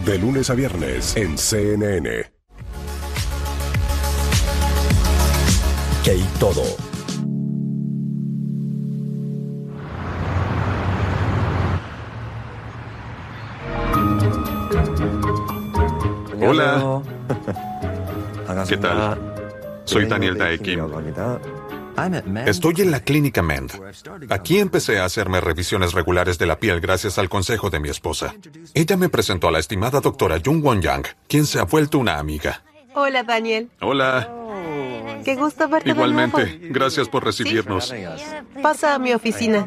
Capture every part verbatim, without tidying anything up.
De lunes a viernes en C N N. Kay Todo. Hola. ¿Qué tal? Soy Daniel Dae Kim. Estoy en la clínica Mend. Aquí empecé a hacerme revisiones regulares de la piel gracias al consejo de mi esposa. Ella me presentó a la estimada doctora Jung Won Yang, quien se ha vuelto una amiga. Hola, Daniel. Hola. Qué gusto verte. Igualmente. De nuevo. Gracias por recibirnos. ¿Sí? Pasa a mi oficina.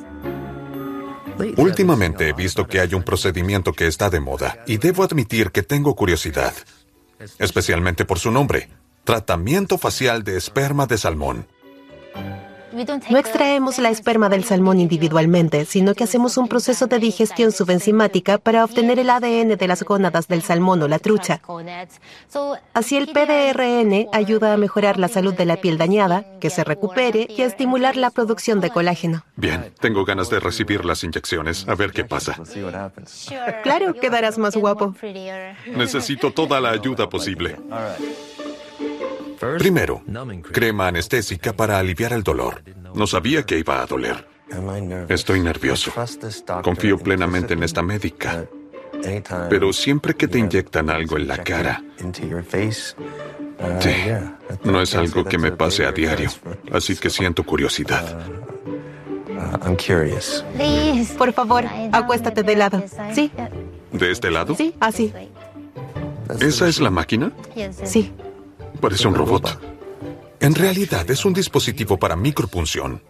Últimamente he visto que hay un procedimiento que está de moda y debo admitir que tengo curiosidad, especialmente por su nombre: tratamiento facial de esperma de salmón. No extraemos la esperma del salmón individualmente, sino que hacemos un proceso de digestión subenzimática para obtener el A D N de las gónadas del salmón o la trucha. Así el P D R N ayuda a mejorar la salud de la piel dañada, que se recupere y a estimular la producción de colágeno. Bien, tengo ganas de recibir las inyecciones, a ver qué pasa. Claro, quedarás más guapo. Necesito toda la ayuda posible. Primero, crema anestésica para aliviar el dolor. No sabía que iba a doler. Estoy nervioso. Confío plenamente en esta médica. Pero siempre que te inyectan algo en la cara... Sí, no es algo que me pase a diario. Así que siento curiosidad. Por favor, acuéstate de lado. ¿Sí? ¿De este lado? Sí, así. ¿Esa es la máquina? Sí. Parece un robot. En realidad es un dispositivo para micropunción.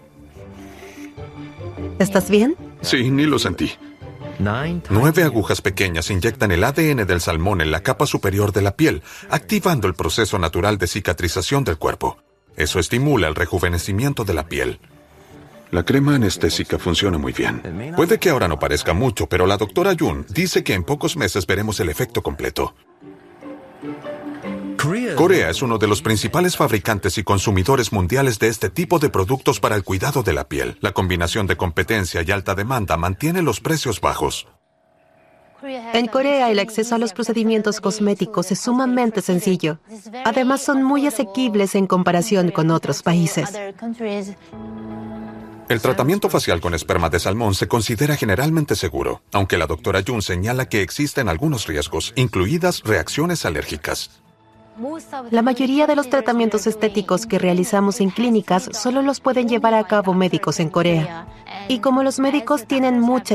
¿Estás bien? Sí, ni lo sentí. Nueve agujas pequeñas inyectan el A D N del salmón en la capa superior de la piel, activando el proceso natural de cicatrización del cuerpo. Eso estimula el rejuvenecimiento de la piel. La crema anestésica funciona muy bien. Puede que ahora no parezca mucho, pero la doctora Jung dice que en pocos meses veremos el efecto completo. Corea es uno de los principales fabricantes y consumidores mundiales de este tipo de productos para el cuidado de la piel. La combinación de competencia y alta demanda mantiene los precios bajos. En Corea, el acceso a los procedimientos cosméticos es sumamente sencillo. Además, son muy asequibles en comparación con otros países. El tratamiento facial con esperma de salmón se considera generalmente seguro, aunque la doctora Jung señala que existen algunos riesgos, incluidas reacciones alérgicas. La mayoría de los tratamientos estéticos que realizamos en clínicas solo los pueden llevar a cabo médicos en Corea. Y como los médicos tienen mucha